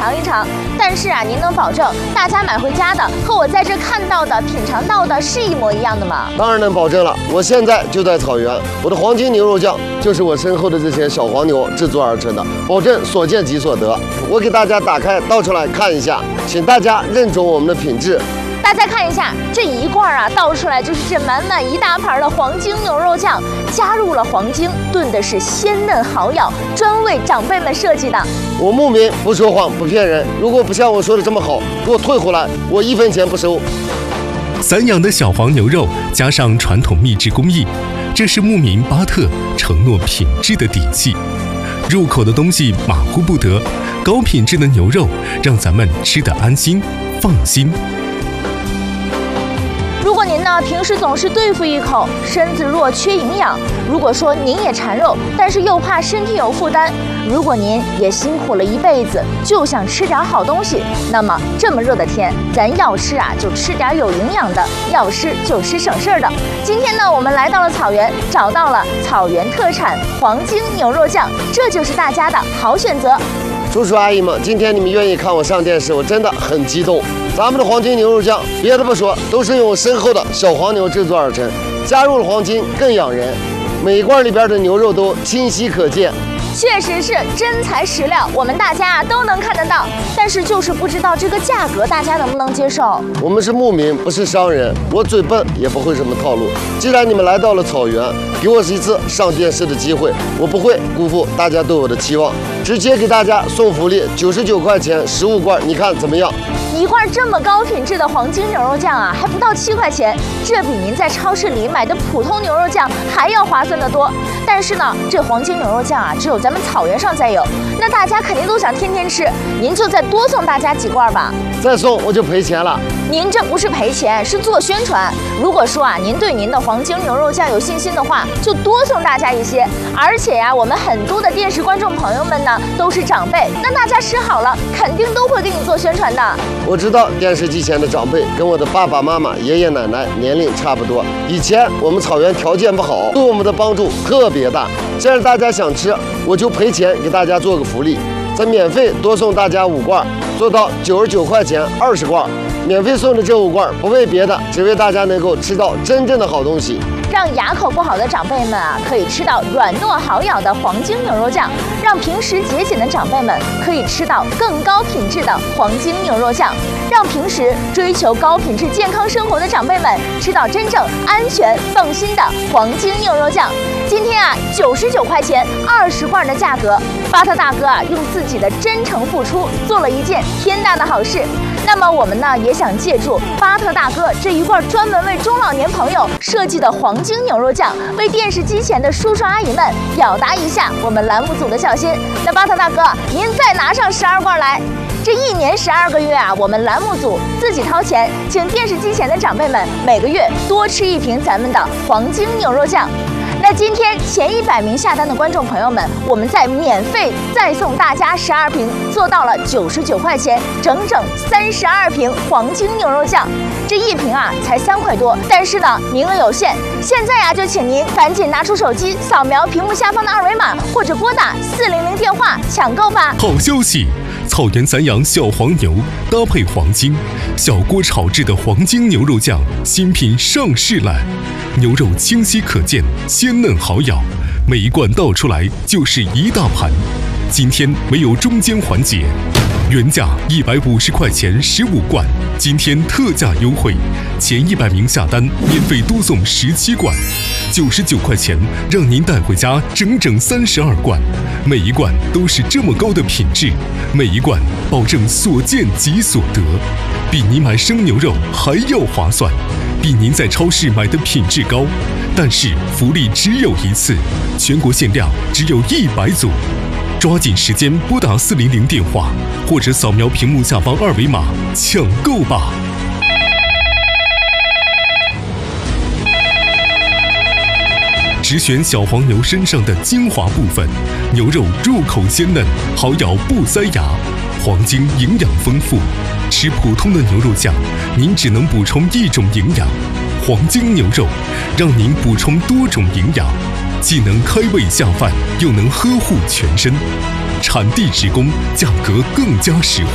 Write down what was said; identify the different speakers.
Speaker 1: 尝一尝。但是啊，您能保证大家买回家的和我在这看到的、品尝到的是一模一样的吗？
Speaker 2: 当然能保证了，我现在就在草原，我的黄金牛肉酱就是我身后的这些小黄牛制作而成的，保证所见即所得。我给大家打开倒出来看一下，请大家认准我们的品质。
Speaker 1: 大家看一下，这一罐啊倒出来就是这满满一大盘的黄金牛肉酱，加入了黄金，炖的是鲜嫩好咬，专为长辈们设计的。
Speaker 2: 我牧民不说谎不骗人，如果不像我说的这么好，给我退回来，我1分钱不收。
Speaker 3: 散养的小黄牛肉加上传统秘制工艺，这是牧民巴特承诺品质的底气。入口的东西马虎不得，高品质的牛肉让咱们吃得安心放心。
Speaker 1: 如果您呢平时总是对付一口，身子弱缺营养；如果说您也馋肉，但是又怕身体有负担；如果您也辛苦了一辈子，就想吃点好东西，那么这么热的天，咱要吃啊就吃点有营养的，要吃就吃省事儿的。今天呢，我们来到了草原，找到了草原特产黄金牛肉酱，这就是大家的好选择。
Speaker 2: 叔叔阿姨们，今天你们愿意看我上电视，我真的很激动。咱们的黄金牛肉酱，别的不说，都是用身后的小黄牛制作而成，加入了黄金更养人。每一罐里边的牛肉都清晰可见，
Speaker 1: 确实是真材实料，我们大家都能看得到。但是就是不知道这个价格大家能不能接受。
Speaker 2: 我们是牧民，不是商人，我嘴笨也不会什么套路。既然你们来到了草原，给我一次上电视的机会，我不会辜负大家对我的期望，直接给大家送福利，99块钱15罐，你看怎么样？
Speaker 1: 一罐这么高品质的黄金牛肉酱啊，还不到7块钱，这比您在超市里买的普通牛肉酱还要划算得多。但是呢，这黄金牛肉酱啊，只有咱们草原上才有，那大家肯定都想天天吃，您就再多送大家几罐吧。
Speaker 2: 再送我就赔钱了。
Speaker 1: 您这不是赔钱，是做宣传。如果说啊，您对您的黄金牛肉酱有信心的话，就多送大家一些。而且呀，我们很多的电视观众朋友们呢，都是长辈，那大家吃好了，肯定都会给你做宣传的。
Speaker 2: 我知道电视机前的长辈跟我的爸爸妈妈、爷爷奶奶年龄差不多。以前我们草原条件不好，对我们的帮助特别大。现在大家想吃，我就赔钱给大家做个福利，再免费多送大家5罐，做到99块钱20罐。免费送的这5罐，不为别的，只为大家能够吃到真正的好东西。
Speaker 1: 让牙口不好的长辈们啊，可以吃到软糯好咬的黄金牛肉酱；让平时节俭的长辈们可以吃到更高品质的黄金牛肉酱；让平时追求高品质健康生活的长辈们吃到真正安全放心的黄金牛肉酱。今天啊，99块钱20罐的价格，巴特大哥啊用自己的真诚付出做了一件天大的好事。那么我们呢也想借助巴特大哥这一罐专门为中老年朋友设计的黄金牛肉酱，为电视机前的叔叔阿姨们表达一下我们栏目组的孝心。那巴特大哥，您再拿上12罐来。这1年12个月啊，我们栏目组自己掏钱，请电视机前的长辈们每个月多吃1瓶咱们的黄金牛肉酱。那今天前100名下单的观众朋友们，我们再免费再送大家12瓶，做到了99块钱，整整32瓶黄金牛肉酱。这1瓶啊才3块多，但是呢名额有限，现在啊就请您赶紧拿出手机扫描屏幕下方的2维码，或者拨打400电话抢购吧。
Speaker 3: 好消息！草原散养小黄牛搭配黄金，小锅炒制的黄金牛肉酱新品上市了。牛肉清晰可见，鲜嫩好咬，每一罐倒出来就是一大盘。今天没有中间环节，原价150块钱15罐，今天特价优惠，前100名下单免费多送17罐，99块钱让您带回家整整32罐，每一罐都是这么高的品质，每一罐保证所见即所得，比您买生牛肉还要划算，比您在超市买的品质高。但是福利只有一次，全国限量只有100组，抓紧时间拨打400电话，或者扫描屏幕下方2维码抢购吧。只选小黄牛身上的精华部分，牛肉入口鲜嫩，好咬不塞牙，黄金营养丰富。吃普通的牛肉酱，您只能补充1种营养，黄金牛肉让您补充多种营养，既能开胃下饭，又能呵护全身。产地直供，价格更加实惠。